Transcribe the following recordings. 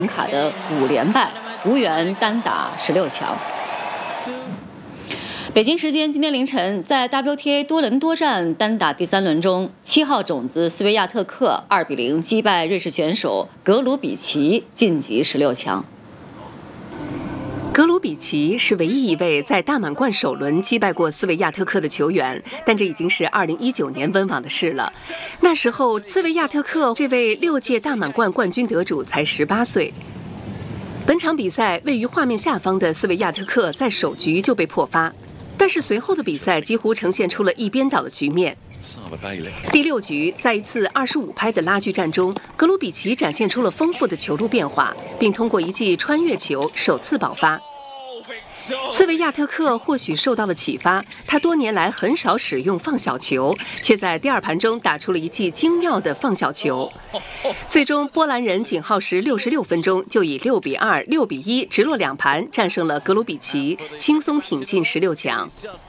卡的5连败，无缘单打16强。北京时间今天凌晨，在 WTA 多伦多站单打第3轮中，7号种子斯维亚特克2比0击败瑞士选手格鲁比奇，晋级16强。 格鲁比奇是唯一一位在大满贯首轮击败过斯维亚特克的球员，但这已经是2019年温网的事了。那时候，斯维亚特克这位6届大满贯冠军得主才18岁。本场比赛位于画面下方的斯维亚特克在首局就被破发，但是随后的比赛几乎呈现出了一边倒的局面。第6局，在一次25拍的拉锯战中，格鲁比奇展现出了丰富的球路变化，并通过一记穿越球首次爆发。斯维亚特克或许受到了启发，他多年来很少使用放小球，却在第2盘中打出了一记精妙的放小球。最终，波兰人仅耗时66分钟就以6比2、6比1直落2盘战胜了格鲁比奇，轻松挺进16强。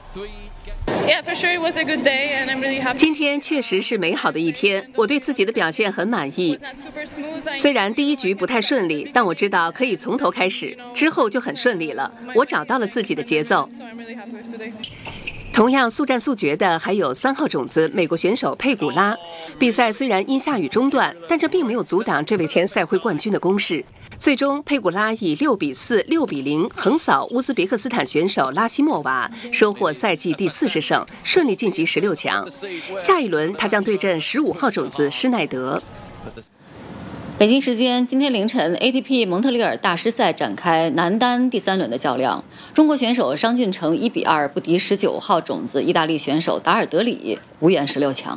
今天确实是美好的一天，我对自己的表现很满意。虽然第1局不太顺利，但我知道可以从头开始，之后就很顺利了。我找到了自己的节奏。同样速战速决的还有3号种子美国选手佩古拉。比赛虽然因下雨中断，但这并没有阻挡这位前赛会冠军的攻势。最终，佩古拉以6比4、6比0横扫乌兹别克斯坦选手拉希莫娃，收获赛季第40胜，顺利晋级16强。下一轮，他将对阵15号种子施耐德。 北京时间今天凌晨 ，ATP 蒙特利尔大师赛展开男单第3轮的较量。中国选手商俊成1比2不敌19号种子意大利选手达尔德里，无缘16强。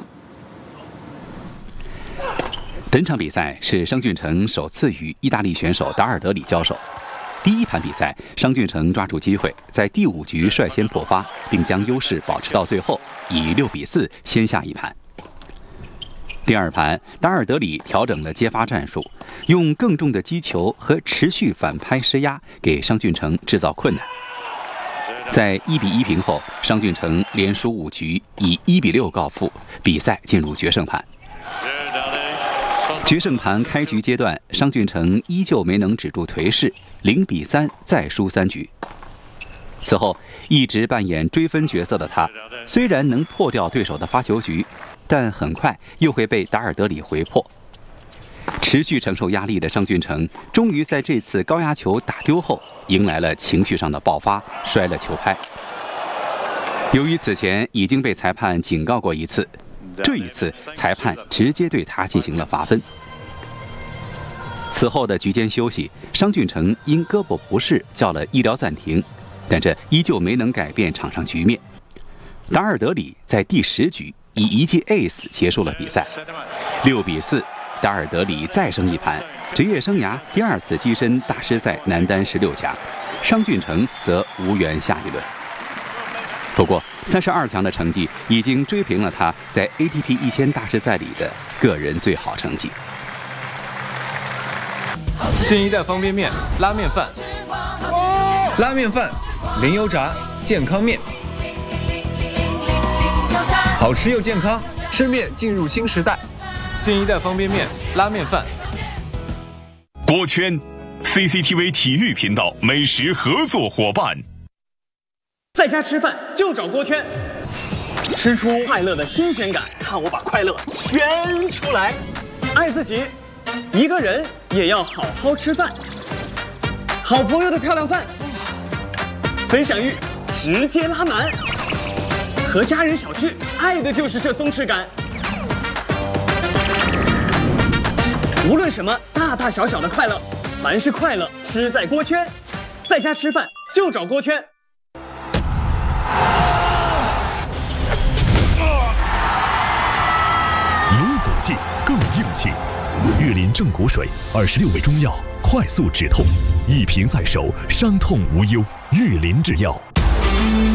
本场比赛是商俊成首次与意大利选手达尔德里交手。第1盘比赛，商俊成抓住机会，在第5局率先破发，并将优势保持到最后，以6比4先下一盘。第2盘，达尔德里调整了接发战术，用更重的击球和持续反拍施压，给商俊成制造困难。在1比1平后，商俊成连输5局，以1比6告负，比赛进入决胜盘。决胜盘开局阶段，商俊成依旧没能止住颓势，0比3再输3局。此后，一直扮演追分角色的他，虽然能破掉对手的发球局，但很快又会被达尔德里回破。持续承受压力的商俊成，终于在这次高压球打丢后，迎来了情绪上的爆发，摔了球拍。由于此前已经被裁判警告过1次，这一次裁判直接对他进行了罚分。此后的局间休息，商俊成因胳膊不适叫了医疗暂停，但这依旧没能改变场上局面。达尔德里在第10局以一记 ace 结束了比赛，6比4，达尔德里再胜一盘，职业生涯第2次跻身大师赛男单16强，商俊成则无缘下一轮。不过32强的成绩已经追平了他在 ATP 1000大师赛里的个人最好成绩。 新一代方便面拉面饭，拉面饭零油炸健康面，好吃又健康，吃面进入新时代。新一代方便面拉面饭。 锅圈 CCTV 体育频道美食合作伙伴。 在家吃饭就找锅圈，吃出快乐的新鲜感，看我把快乐圈出来。爱自己，一个人也要好好吃饭。好朋友的漂亮饭，分享欲直接拉满。和家人小聚，爱的就是这松弛感。无论什么大大小小的快乐，凡是快乐吃在锅圈。在家吃饭就找锅圈。 有骨气更硬气，岳林正骨水26味中药，快速止痛，一瓶在手，伤痛无忧。岳林制药。